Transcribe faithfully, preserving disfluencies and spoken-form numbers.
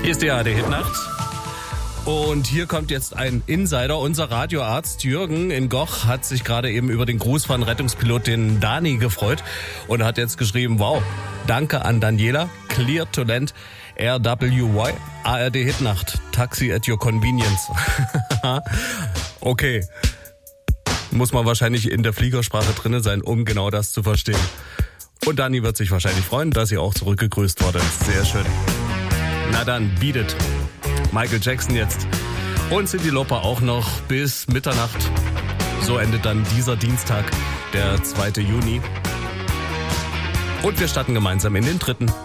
Hier ist die A R D-Hitnacht. Und hier kommt jetzt ein Insider. Unser Radioarzt Jürgen in Goch hat sich gerade eben über den Gruß von Rettungspilot den Dani gefreut und hat jetzt geschrieben, wow, danke an Daniela, Clear to Land, R W Y, A R D-Hitnacht, Taxi at your convenience. Okay, muss man wahrscheinlich in der Fliegersprache drinne sein, um genau das zu verstehen. Und Dani wird sich wahrscheinlich freuen, dass sie auch zurückgegrüßt wurde. Sehr schön. Na dann, beat it. Michael Jackson jetzt. Und Cyndi Lauper auch noch bis Mitternacht. So endet dann dieser Dienstag, der zweite Juni. Und wir starten gemeinsam in den dritten.